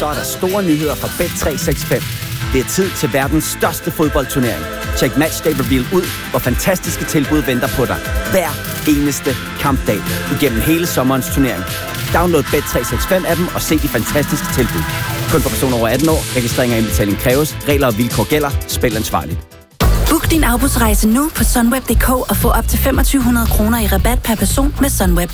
så er der store nyheder fra Bet365. Det er tid til verdens største fodboldturnering. Check Matchday Reveal ud, hvor fantastiske tilbud venter på dig. Hver eneste kampdag igennem hele sommerens turnering. Download Bet365-appen og se de fantastiske tilbud. Kun for personer over 18 år. Registrering og indbetaling kræves. Regler og vilkår gælder. Spil ansvarligt. Book din afbudsrejse nu på sunweb.dk og få op til 2500 kroner i rabat per person med Sunweb.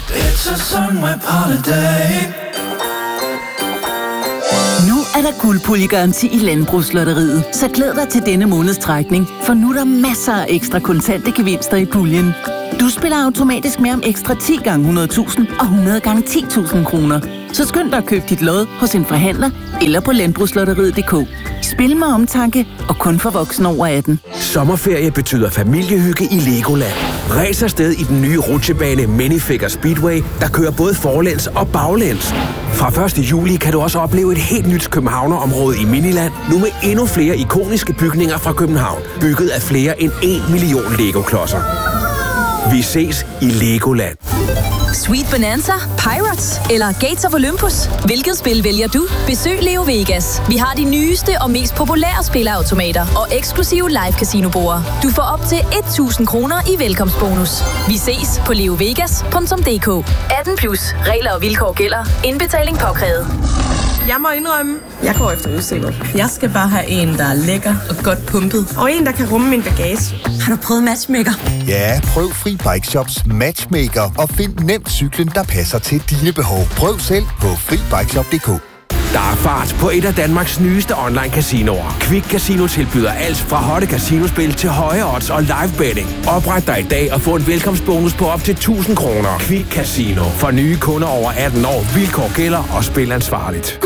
Nu er der guldpuljegaranti i Landbrugslotteriet, så glæd dig til denne måneds trækning, for nu er der masser af ekstra kontante gevinster i puljen. Du spiller automatisk med om ekstra 10 gange 100.000 og 100 gange 10.000 kroner. Så skynd dig at købe dit lod hos en forhandler eller på landbrugslotteriet.dk. Spil med omtanke og kun for voksne over 18. Sommerferie betyder familiehygge i Legoland. Ræs afsted i den nye rutsjebane Minifigure Speedway, der kører både forlæns og baglæns. Fra 1. juli kan du også opleve et helt nyt københavnerområde i Miniland, nu med endnu flere ikoniske bygninger fra København, bygget af flere end 1 million Lego-klodser. Vi ses i Legoland. Sweet Bonanza, Pirates eller Gates of Olympus? Hvilket spil vælger du? Besøg Leo Vegas. Vi har de nyeste og mest populære spilleautomater og eksklusive live casino-borde. Du får op til 1.000 kroner i velkomstbonus. Vi ses på leovegas.dk. 18 plus. Regler og vilkår gælder. Indbetaling påkrævet. Jeg må indrømme, jeg går efter udstyret. Jeg skal bare have en, der er lækker og godt pumpet. Og en, der kan rumme min bagage. Har du prøvet Matchmaker? Ja, prøv Free Bike Shops Matchmaker og find nemt cyklen, der passer til dine behov. Prøv selv på FriBikeShop.dk. Der er fart på et af Danmarks nyeste online casinoer. Quick Casino tilbyder alt fra hotte casinospil til høje odds og live betting. Opret dig i dag og få en velkomstbonus på op til 1.000 kroner. Quick Casino. For nye kunder over 18 år. Vilkår gælder og spil ansvarligt.